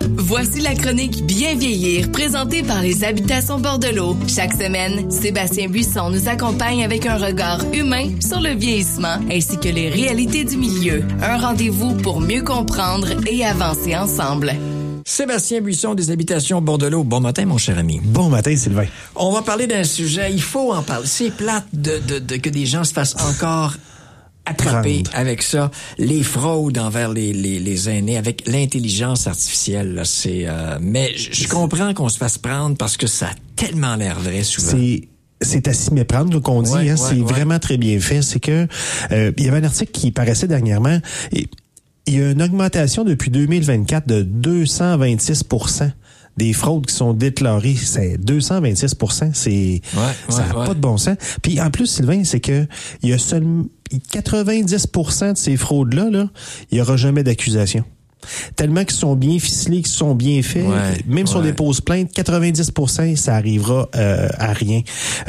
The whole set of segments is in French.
Voici la chronique Bien vieillir, présentée par les Habitations Bordelot. Chaque semaine, Sébastien Buisson nous accompagne avec un regard humain sur le vieillissement ainsi que les réalités du milieu. Un rendez-vous pour mieux comprendre et avancer ensemble. Sébastien Buisson des Habitations Bordelot. Bon matin, mon cher ami. Bon matin, Sylvain. On va parler d'un sujet, il faut en parler. C'est plate que des gens se fassent encore attraper avec ça, les fraudes envers les aînés, avec l'intelligence artificielle. Là, mais je comprends qu'on se fasse prendre parce que ça a tellement l'air vrai souvent. C'est à s'y méprendre, qu'on dit. C'est vraiment très bien fait. C'est que il y avait un article qui paraissait dernièrement. Il y a une augmentation depuis 2024 de 226%. Des fraudes qui sont déclarées, c'est 226%, ça n'a pas de bon sens. Puis en plus, Sylvain, c'est que il y a seulement 90% de ces fraudes-là, il n'y aura jamais d'accusation. Tellement qu'ils sont bien ficelés, qu'ils sont bien faits, même si on dépose plainte, 90%, ça arrivera à rien.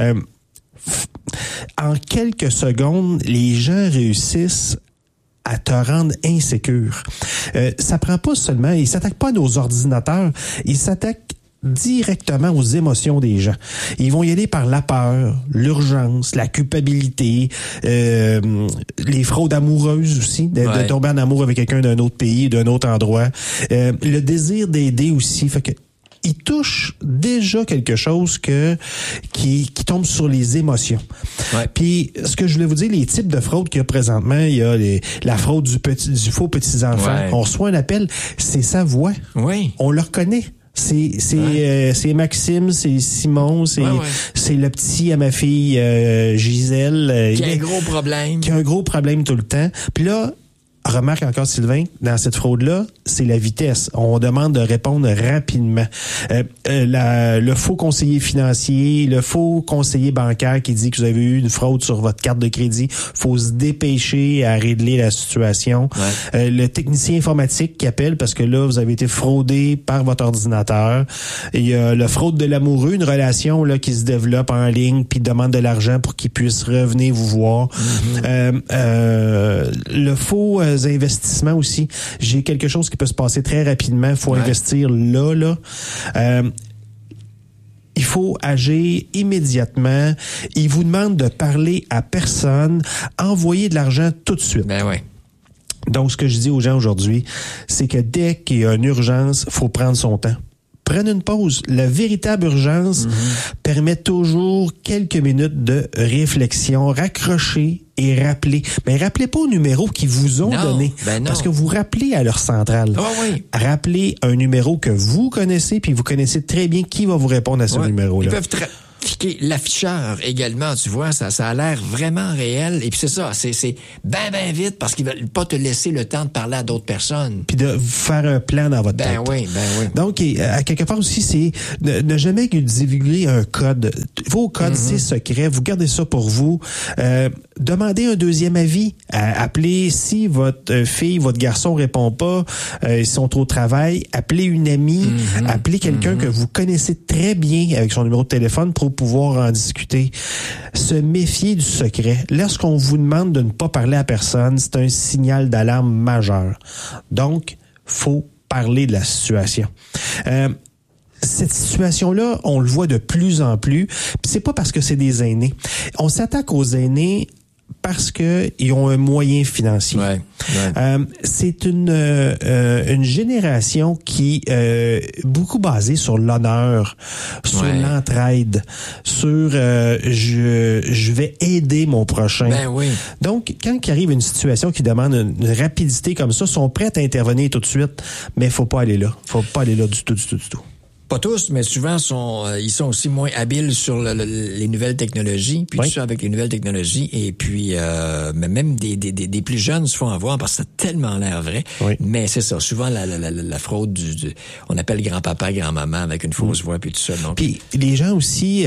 En quelques secondes, les gens réussissent à te rendre insécure. Ça prend pas seulement, ils s'attaquent pas à nos ordinateurs, ils s'attaquent directement aux émotions des gens. Ils vont y aller par la peur, l'urgence, la culpabilité, les fraudes amoureuses aussi, de tomber en amour avec quelqu'un d'un autre pays, d'un autre endroit, le désir d'aider aussi. Fait que il touche déjà quelque chose qui tombe sur les émotions. Puis ce que je voulais vous dire, les types de fraudes qu'il y a présentement, il y a la fraude du faux petits-enfants. On reçoit un appel, c'est sa voix. On le reconnaît. C'est Maxime, c'est Simon, c'est le petit à ma fille Gisèle. Qui a un gros problème. Qui a un gros problème tout le temps. Puis là, remarque encore, Sylvain, dans cette fraude-là, c'est la vitesse. On demande de répondre rapidement. Le faux conseiller financier, le faux conseiller bancaire qui dit que vous avez eu une fraude sur votre carte de crédit, faut se dépêcher à régler la situation. Le technicien informatique qui appelle parce que là, vous avez été fraudé par votre ordinateur. Il y a le fraude de l'amoureux, une relation là qui se développe en ligne puis demande de l'argent pour qu'il puisse revenir vous voir. Le faux investissements aussi. J'ai quelque chose qui peut se passer très rapidement. Il faut investir là. Il faut agir immédiatement. Il vous demande de parler à personne. Envoyer de l'argent tout de suite. Donc, ce que je dis aux gens aujourd'hui, c'est que dès qu'il y a une urgence, il faut prendre son temps. Prenez une pause. La véritable urgence permet toujours quelques minutes de réflexion. Raccrochez et rappelez. Mais rappelez pas au numéro qu'ils vous ont donné. Parce que vous rappelez à leur centrale. Rappelez un numéro que vous connaissez, puis vous connaissez très bien qui va vous répondre à ce numéro-là. Ils peuvent trafiquer l'afficheur également, tu vois, ça a l'air vraiment réel. Et puis c'est ça, c'est ben vite parce qu'ils veulent pas te laisser le temps de parler à d'autres personnes. Puis de faire un plan dans votre tête. Oui. Donc, à quelque part aussi, c'est ne jamais divulguer un code. Vos codes, c'est secret. Vous gardez ça pour vous. Demandez un deuxième avis. Appelez si votre fille, votre garçon répond pas, ils sont au travail. Appelez une amie. Appelez quelqu'un que vous connaissez très bien avec son numéro de téléphone pour pouvoir en discuter. Se méfier du secret. Lorsqu'on vous demande de ne pas parler à personne, c'est un signal d'alarme majeur. Donc, faut parler de la situation. Cette situation-là, on le voit de plus en plus. Puis c'est pas parce que c'est des aînés. On s'attaque aux aînés parce que ils ont un moyen financier. C'est une génération qui beaucoup basée sur l'honneur, sur l'entraide, sur je vais aider mon prochain. Donc quand il arrive une situation qui demande une rapidité comme ça, ils sont prêts à intervenir tout de suite, mais faut pas aller là. Faut pas aller là du tout. Pas tous, mais souvent ils sont aussi moins habiles sur les nouvelles technologies, puis tout ça avec les nouvelles technologies, et puis mais même des plus jeunes se font avoir parce que ça a tellement l'air vrai. Mais c'est ça, souvent la fraude on appelle grand-papa, grand-maman avec une fausse voix puis tout ça. Donc puis les gens aussi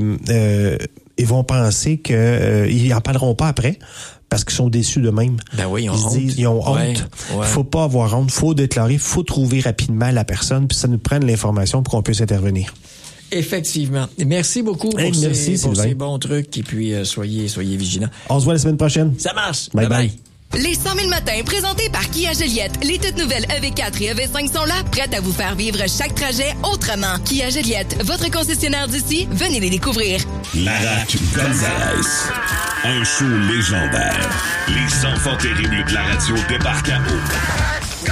ils vont penser que ils en parleront pas après. Parce qu'ils sont déçus d'eux-mêmes. Ils ont honte. Faut pas avoir honte. Faut déclarer. Faut trouver rapidement la personne. Puis ça nous prenne l'information pour qu'on puisse intervenir. Effectivement. Merci beaucoup pour ces bons trucs. Et puis, soyez vigilants. On se voit la semaine prochaine. Ça marche. Bye bye. Les 100 000 matins présentés par Kia Joliette. Les toutes nouvelles EV4 et EV5 sont là, prêtes à vous faire vivre chaque trajet autrement. Kia Joliette, votre concessionnaire d'ici, venez les découvrir. Larac Gonzalez. Un show légendaire. Les enfants terribles de la radio débarquent à eau.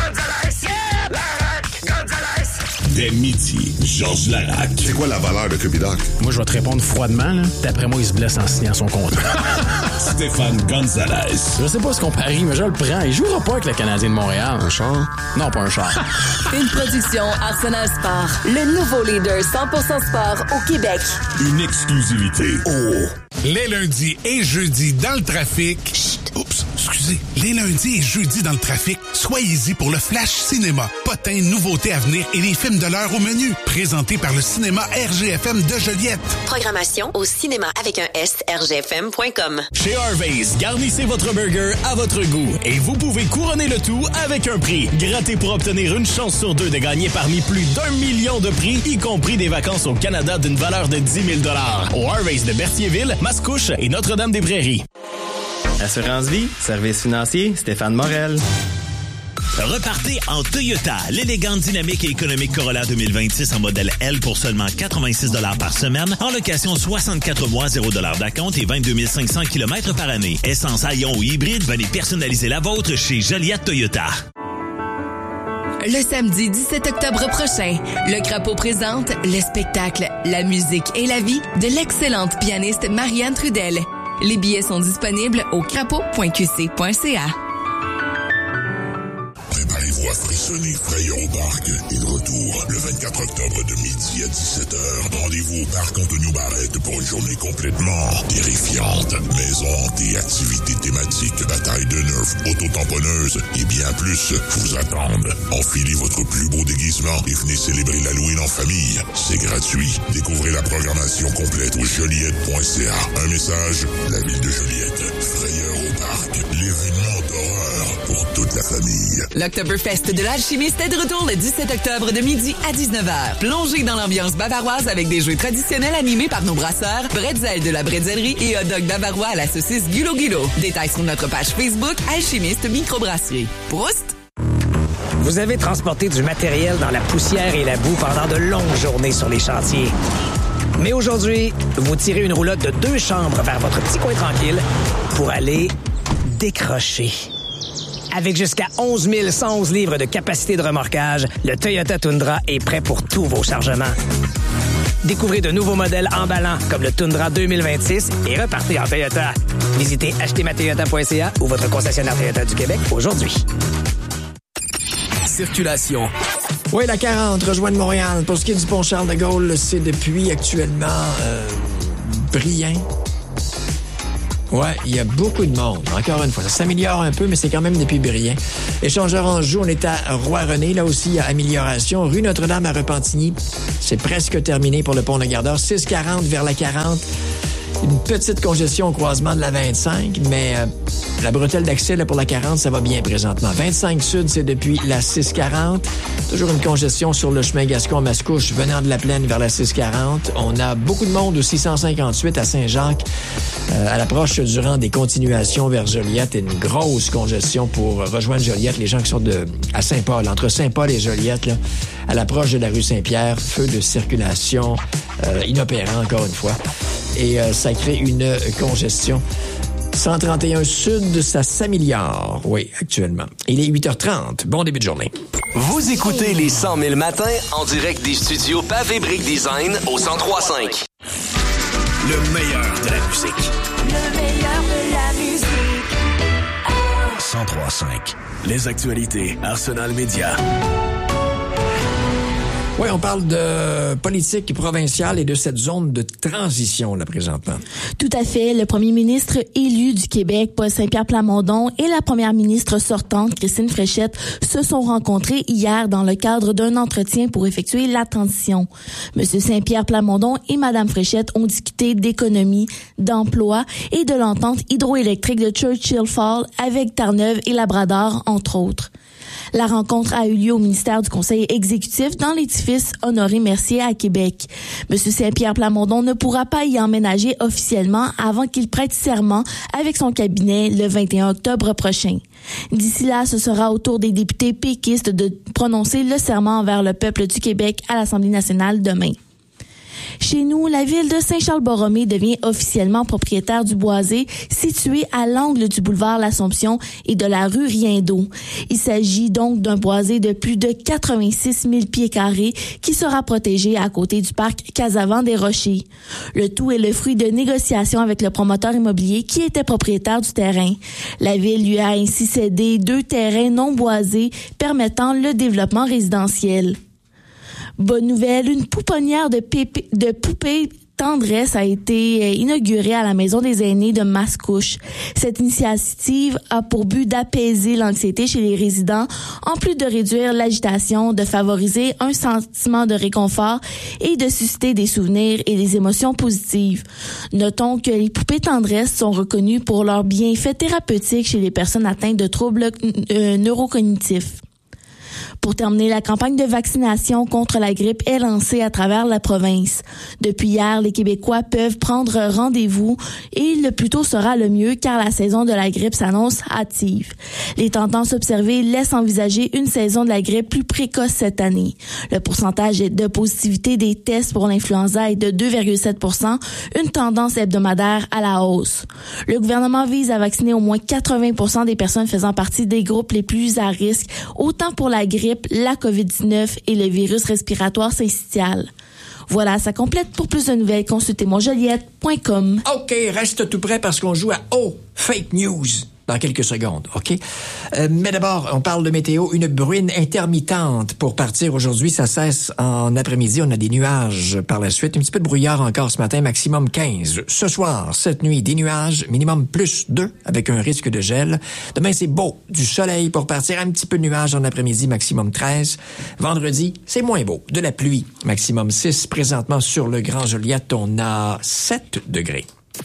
Dès midi, Georges Larac. C'est quoi la valeur de Cupidoc? Moi, je vais te répondre froidement. Là. D'après moi, il se blesse en signant son contrat. Stéphane Gonzalez. Je sais pas ce qu'on parie, mais je le prends. Il jouera pas avec le Canadien de Montréal. Un char? Non, pas un char. Une production Arsenal Sport. Le nouveau leader 100% sport au Québec. Une exclusivité. Oh! Les lundis et jeudis dans le trafic. Chut! Oups, excusez. Les lundis et jeudis dans le trafic, soyez-y pour le Flash Cinéma. Potins, nouveautés à venir et les films de l'heure au menu. Présenté par le cinéma RGFM de Joliette. Programmation au cinéma avec un S, rgfm.com. Chez Harvey's, garnissez votre burger à votre goût et vous pouvez couronner le tout avec un prix. Grattez pour obtenir une chance sur 2 de gagner parmi plus d'1 million de prix, y compris des vacances au Canada d'une valeur de 10 000 $. Au Harvey's de Berthierville, Mascouche et Notre-Dame-des-Prairies. Assurance Vie, service financier, Stéphane Morel. Repartez en Toyota, l'élégante, dynamique et économique Corolla 2026 en modèle L pour seulement 86 $ par semaine, en location 64 mois, 0 $ d'acompte et 22 500 km par année. Essence à ion ou hybride, venez personnaliser la vôtre chez Joliette Toyota. Le samedi 17 octobre prochain, le Crapaud présente le spectacle La musique et la vie de l'excellente pianiste Marianne Trudel. Les billets sont disponibles au crapaud.qc.ca. Préparez-vous à frissonner, frayeur au parc est de retour le 24 octobre de midi à 17h. Rendez-vous au parc Antonio Barrette pour une journée complètement terrifiante. Maisons hantées, activités thématiques, bataille de nerfs, auto-tamponneuses et bien plus vous attendent. Enfilez votre plus beau déguisement et venez célébrer l'Halloween en famille. C'est gratuit. Découvrez la programmation complète au joliette.ca. Un message, la ville de Joliette. Frayeur au parc, l'événement d'horreur pour toute la famille. L'Octoberfest de l'Alchimiste est de retour le 17 octobre de midi à 19h. Plongez dans l'ambiance bavaroise avec des jeux traditionnels animés par nos brasseurs, bretzel de la bretzellerie et hot dog bavarois à la saucisse Gulo Gulo. Détails sur notre page Facebook Alchimiste Microbrasserie. Proust! Vous avez transporté du matériel dans la poussière et la boue pendant de longues journées sur les chantiers. Mais aujourd'hui, vous tirez une roulotte de 2 chambres vers votre petit coin tranquille pour aller décrocher. Avec jusqu'à 11 111 livres de capacité de remorquage, le Toyota Tundra est prêt pour tous vos chargements. Découvrez de nouveaux modèles emballants comme le Tundra 2026 et repartez en Toyota. Visitez achetezmatoyota.ca ou votre concessionnaire Toyota du Québec aujourd'hui. Circulation. Oui, la 40, rejoindre Montréal. Pour ce qui est du pont Charles-de-Gaulle, c'est depuis actuellement brillant. Ouais, il y a beaucoup de monde. Encore une fois, ça s'améliore un peu, mais c'est quand même depuis brillant. Échangeur Anjou, on est à Roi-René. Là aussi, il y a amélioration. Rue Notre-Dame à Repentigny, c'est presque terminé pour le pont de Gardeur. 640 vers la 40. Une petite congestion au croisement de la 25, mais la bretelle d'accès là, pour la 40, ça va bien présentement. 25 Sud, c'est depuis la 640. Toujours une congestion sur le chemin Gascon-Mascouche venant de la Plaine vers la 640. On a beaucoup de monde au 658 à Saint-Jacques. À l'approche du rang des continuations vers Joliette, une grosse congestion pour rejoindre Joliette. Les gens qui sont à Saint-Paul, entre Saint-Paul et Joliette, là, à l'approche de la rue Saint-Pierre, feu de circulation inopérant encore une fois. Et ça crée une congestion. 131 Sud, ça s'améliore, oui, actuellement. Il est 8h30. Bon début de journée. Vous écoutez les 100 000 matins en direct des studios Pavé Brick Design au 103.5. Le meilleur de la musique. Le meilleur de la musique. 103.5. Les actualités Arsenal Média. Oui, on parle de politique provinciale et de cette zone de transition, là, présentement. Tout à fait. Le premier ministre élu du Québec, Paul Saint-Pierre Plamondon, et la première ministre sortante, Christine Fréchette, se sont rencontrés hier dans le cadre d'un entretien pour effectuer la transition. Monsieur Saint-Pierre Plamondon et Madame Fréchette ont discuté d'économie, d'emploi et de l'entente hydroélectrique de Churchill Falls avec Terre-Neuve et Labrador, entre autres. La rencontre a eu lieu au ministère du Conseil exécutif dans l'édifice Honoré-Mercier à Québec. M. Saint-Pierre Plamondon ne pourra pas y emménager officiellement avant qu'il prête serment avec son cabinet le 21 octobre prochain. D'ici là, ce sera au tour des députés péquistes de prononcer le serment envers le peuple du Québec à l'Assemblée nationale demain. Chez nous, la ville de Saint-Charles-Borromée devient officiellement propriétaire du boisé situé à l'angle du boulevard L'Assomption et de la rue Riendeau. Il s'agit donc d'un boisé de plus de 86 000 pieds carrés qui sera protégé à côté du parc Casavant-des-Rochers. Le tout est le fruit de négociations avec le promoteur immobilier qui était propriétaire du terrain. La ville lui a ainsi cédé 2 terrains non boisés permettant le développement résidentiel. Bonne nouvelle, une pouponnière de poupées tendresse a été inaugurée à la Maison des aînés de Mascouche. Cette initiative a pour but d'apaiser l'anxiété chez les résidents, en plus de réduire l'agitation, de favoriser un sentiment de réconfort et de susciter des souvenirs et des émotions positives. Notons que les poupées tendresse sont reconnues pour leurs bienfaits thérapeutiques chez les personnes atteintes de troubles neurocognitifs. Pour terminer, la campagne de vaccination contre la grippe est lancée à travers la province. Depuis hier, les Québécois peuvent prendre rendez-vous et le plus tôt sera le mieux car la saison de la grippe s'annonce hâtive. Les tendances observées laissent envisager une saison de la grippe plus précoce cette année. Le pourcentage de positivité des tests pour l'influenza est de 2,7%, une tendance hebdomadaire à la hausse. Le gouvernement vise à vacciner au moins 80% des personnes faisant partie des groupes les plus à risque, autant pour la grippe, la COVID-19 et le virus respiratoire syncytial. Voilà, ça complète. Pour plus de nouvelles, consultez monjoliette.com. OK, reste tout près parce qu'on joue à Fake News dans quelques secondes, OK? Mais d'abord, on parle de météo. Une bruine intermittente pour partir aujourd'hui. Ça cesse en après-midi. On a des nuages par la suite. Un petit peu de brouillard encore ce matin, maximum 15. Ce soir, cette nuit, des nuages, minimum plus 2 avec un risque de gel. Demain, c'est beau. Du soleil pour partir. Un petit peu de nuages en après-midi, maximum 13. Vendredi, c'est moins beau. De la pluie, maximum 6. Présentement, sur le Grand Joliette, on a 7 degrés.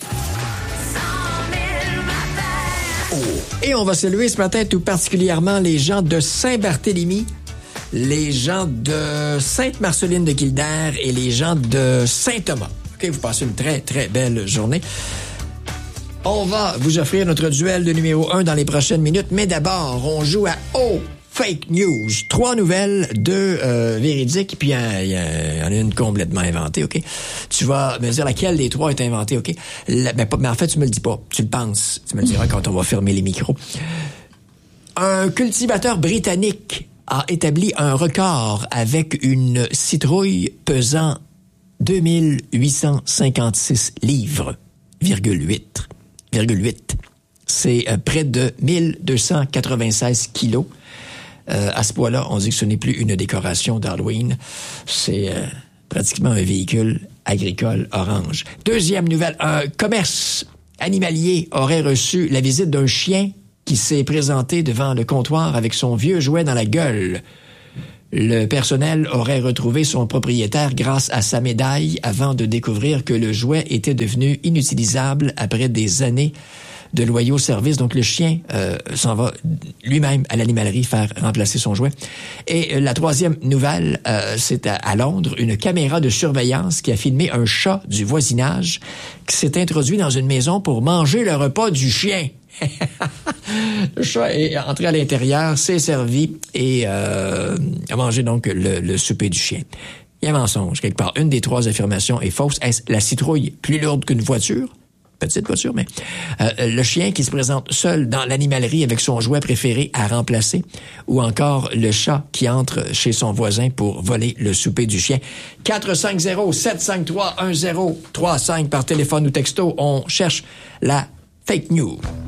Et on va saluer ce matin tout particulièrement les gens de Saint-Barthélemy, les gens de Sainte-Marceline de Kildare et les gens de Saint-Thomas. OK, vous passez une très, très belle journée. On va vous offrir notre duel de numéro 1 dans les prochaines minutes, mais d'abord, on joue à Fake News. 3 nouvelles, 2 véridiques, puis il y en a une complètement inventée, OK? Tu vas me dire laquelle des 3 est inventée, OK? Mais en fait, tu me le dis pas. Tu le penses. Tu me le diras quand on va fermer les micros. Un cultivateur britannique a établi un record avec une citrouille pesant 2856 livres, 8. C'est près de 1296 kilos. À ce poids-là, on dit que ce n'est plus une décoration d'Halloween. C'est pratiquement un véhicule agricole orange. Deuxième nouvelle, un commerce animalier aurait reçu la visite d'un chien qui s'est présenté devant le comptoir avec son vieux jouet dans la gueule. Le personnel aurait retrouvé son propriétaire grâce à sa médaille avant de découvrir que le jouet était devenu inutilisable après des années de loyaux services. Donc, le chien s'en va lui-même à l'animalerie faire remplacer son jouet. Et la troisième nouvelle, c'est à Londres, une caméra de surveillance qui a filmé un chat du voisinage qui s'est introduit dans une maison pour manger le repas du chien. Le chat est entré à l'intérieur, s'est servi et a mangé donc le souper du chien. Il y a un mensonge quelque part. Une des 3 affirmations est fausse. Est-ce la citrouille plus lourde qu'une voiture? Petite voiture, mais le chien qui se présente seul dans l'animalerie avec son jouet préféré à remplacer, ou encore le chat qui entre chez son voisin pour voler le souper du chien. 450-753-1035 par téléphone ou texto. On cherche la fake news.